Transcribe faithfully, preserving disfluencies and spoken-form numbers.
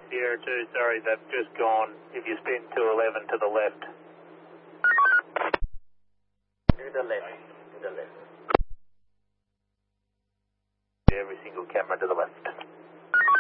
Sierra two, sorry, they've just gone. If you spin two eleven to the left. To the left, to the left. Every single camera to the left.